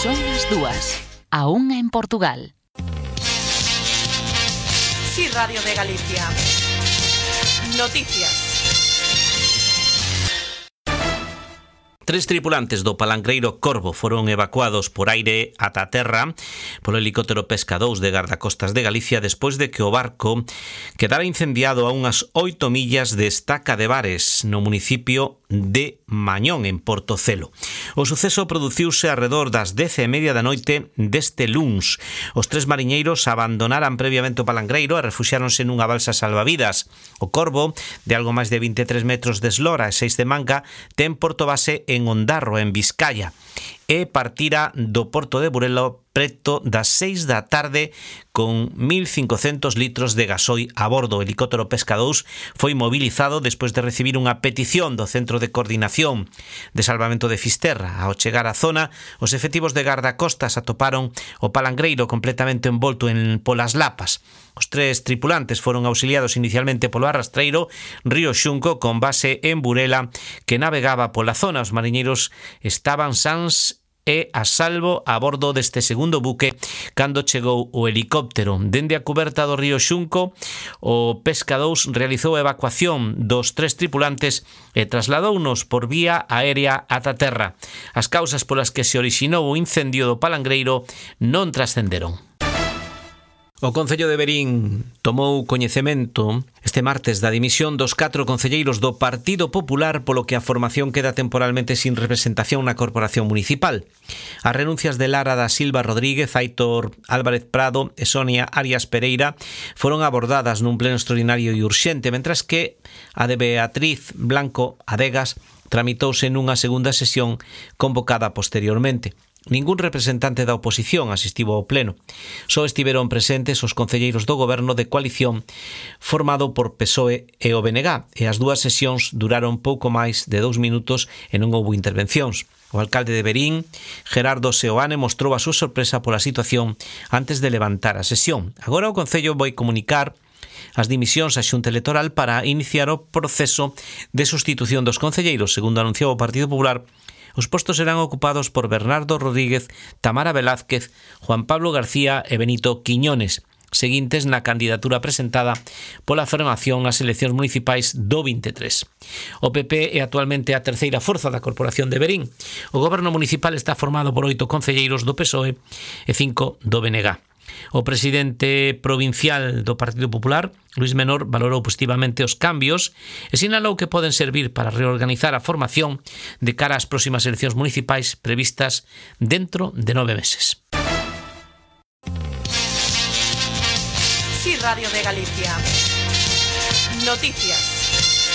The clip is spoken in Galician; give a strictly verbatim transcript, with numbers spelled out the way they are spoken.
Son as dúas, a unha en Portugal. Sí, Radio de Galicia. Noticias. Tres tripulantes do palangreiro Corvo foron evacuados por aire ata a terra polo helicóptero Pesca dous de Gardacostas de Galicia despois de que o barco quedara incendiado a unhas oito millas de Estaca de Bares, no municipio de Mañón, en Portocelo. O suceso produciuse arredor das dez e media da noite deste luns. Os tres mariñeiros abandonaran previamente o palangreiro e refuxiáronse nunha balsa salvavidas. O Corvo, de algo máis de vinte e tres metros de eslora e seis de manga, ten porto base en Ondarro, en Vizcaya, e partira do porto de Burela preto das seis da tarde con mil cincocentos litros de gasoi a bordo. O helicóptero Pesca dous foi mobilizado despois de recibir unha petición do Centro de Coordinación de Salvamento de Fisterra. Ao chegar á zona, os efectivos de Gardacostas atoparon o palangreiro completamente envolto en polas lapas. Os tres tripulantes foron auxiliados inicialmente polo arrastreiro Río Xunco, con base en Burela, que navegaba pola zona. Os mariñeiros estaban sans e a salvo a bordo deste segundo buque cando chegou o helicóptero. Dende a cuberta do Río Xunco, o Pesca dous realizou a evacuación dos tres tripulantes e trasladounos por vía aérea ata terra. As causas polas que se orixinou o incendio do palangreiro non trascenderon. O Concello de Verín tomou coñecemento este martes da dimisión dos catro concelleiros do Partido Popular, polo que a formación queda temporalmente sin representación na corporación municipal. As renuncias de Lara da Silva Rodríguez, Aitor Álvarez Prado e Sonia Arias Pereira foron abordadas nun pleno extraordinario e urxente, mentras que a de Beatriz Blanco Adegas tramitouse nunha segunda sesión convocada posteriormente. Ningún representante da oposición asistiu ao pleno. Só estiveron presentes os concelleiros do goberno de coalición formado por P S O E e o B N G, e as dúas sesións duraron pouco máis de dous minutos e non houbo intervencións. O alcalde de Verín, Gerardo Seoane, mostrou a súa sorpresa pola situación antes de levantar a sesión. Agora o Concello vai comunicar as dimisións á Xunta Electoral para iniciar o proceso de sustitución dos concelleiros. Segundo anunciou o Partido Popular, os postos serán ocupados por Bernardo Rodríguez, Tamara Velázquez, Juan Pablo García e Benito Quiñones, seguintes na candidatura presentada pola formación ás eleccións municipais do vinte e tres. O P P é actualmente a terceira forza da Corporación de Verín. O goberno municipal está formado por oito concelleiros do P S O E e cinco do B N G. O presidente provincial do Partido Popular, Luis Menor, valorou positivamente os cambios e sinalou que poden servir para reorganizar a formación de cara ás próximas eleccións municipais previstas dentro de nove meses. Sí, Radio de Galicia. Noticias.